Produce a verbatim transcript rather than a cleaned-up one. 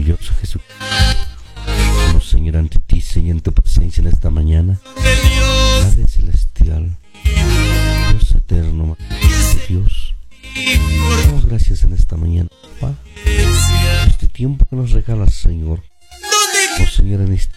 maravilloso Jesús. Como Señor, ante ti, Señor, en tu presencia en esta mañana. Padre celestial, Dios eterno, maravilloso Dios. Damos gracias en esta mañana, Papá, por este tiempo que nos regalas, Señor. Oh, Señor, en este